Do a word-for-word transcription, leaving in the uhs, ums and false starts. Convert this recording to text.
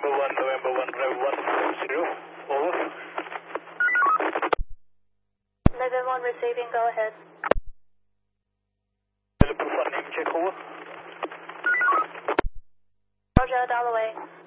November one, November one, drive one zero, over. November one receiving, go ahead. Available for name check, over. Roger, dial away.